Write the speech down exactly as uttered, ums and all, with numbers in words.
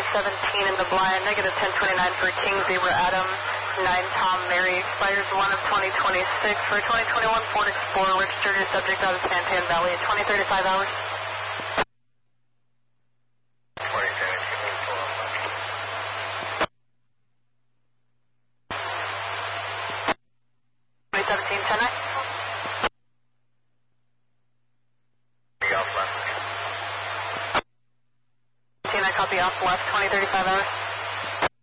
seventeen in the blind, negative ten twenty-nine for King Zebra Adam, nine Tom Mary, expires one of twenty twenty-six for twenty twenty-one Ford Explorer, registered your subject out of Santan Valley at twenty thirty-five hours. twenty seventeen, ten nine. I copy off left, twenty thirty-five hours.